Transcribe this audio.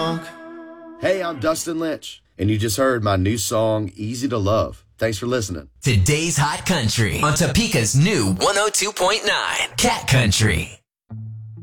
Hey, I'm Dustin Lynch, and you just heard my new song, Easy to Love. Thanks for listening. Today's Hot Country on Topeka's new 102.9 Cat Country.